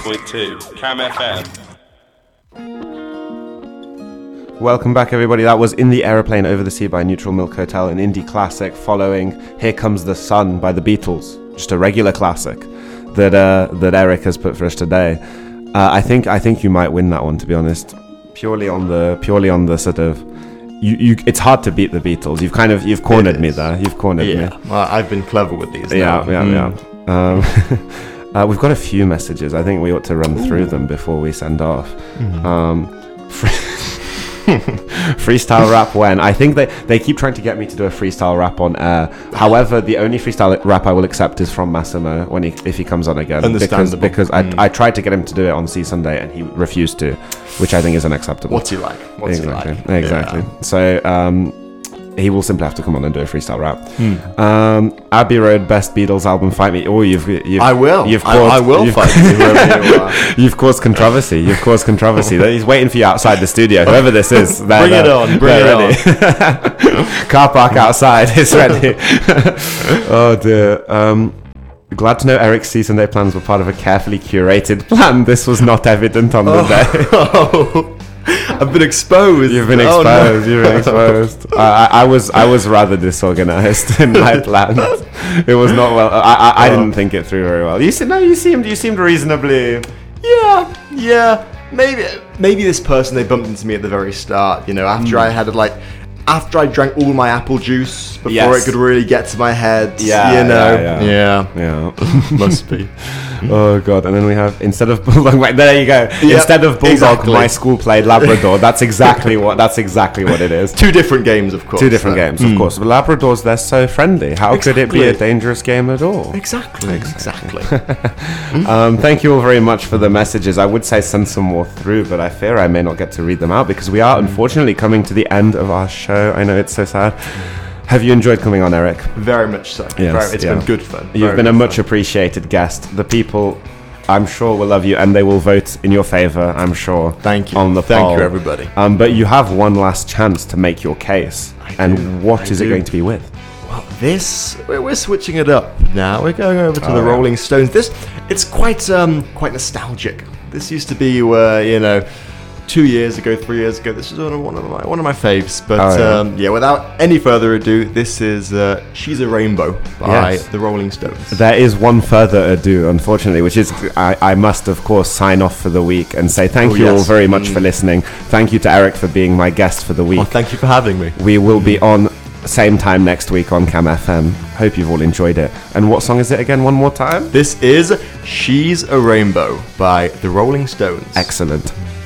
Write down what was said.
96.2 Cam FM. Welcome back, everybody. That was In the Aeroplane Over the Sea by Neutral Milk Hotel, an indie classic, following Here Comes the Sun by the Beatles, just a regular classic that Eric has put for us today. I think you might win that one, to be honest, purely on the sort of you. It's hard to beat the Beatles. You've cornered me there. You've cornered me. Well, I've been clever with these. Yeah. We've got a few messages. I think we ought to run through them before we send off. Freestyle rap when? I think they keep trying to get me to do a freestyle rap on air. However, the only freestyle rap I will accept is from Massimo if he comes on again. Understandable. Because I tried to get him to do it on C Sunday and he refused to, which I think is unacceptable. What's he like? Exactly. Yeah. So he will simply have to come on and do a freestyle rap. Abbey Road, best Beatles album, fight me. Oh, I will. I will fight you wherever you are. You've caused controversy. He's waiting for you outside the studio. Whoever this is, bring it on. Car park outside. It's ready. Oh dear. Glad to know Eric's C Sunday plans were part of a carefully curated plan. This was not evident on the day. I've been exposed. You've been exposed. I was rather disorganized in my plans. It was not well. I didn't think it through very well. You seemed reasonably. Yeah. Maybe this person, they bumped into me at the very start. After I drank all my apple juice before it could really get to my head. Yeah. Must be. Oh god! And then we have instead of bulldog. Wait, there you go. Instead of bulldog, my school played Labrador. That's exactly what it is. Two different games, of course. Of course. But Labradors, they're so friendly. How could it be a dangerous game at all? Exactly. Thank you all very much for the messages. I would say send some more through, but I fear I may not get to read them out because we are unfortunately coming to the end of our show. I know it's so sad. Have you enjoyed coming on, Eric? Very much so. Yes, it's been good fun. You've been a much appreciated guest. The people, I'm sure, will love you and they will vote in your favour, I'm sure. Thank you. On the poll. Thank you, everybody. But you have one last chance to make your case. What is it going to be with? Well, we're switching it up now. We're going over to the Rolling Stones. It's quite nostalgic. This used to be where, 2 years ago, 3 years ago, this is one of my faves. But without any further ado, this is "She's a Rainbow" by the Rolling Stones. There is one further ado, unfortunately, which is I must of course sign off for the week and say thank you all very much for listening. Thank you to Eric for being my guest for the week. Well, thank you for having me. We will be on same time next week on Cam FM. Hope you've all enjoyed it. And what song is it again? One more time. This is "She's a Rainbow" by the Rolling Stones. Excellent.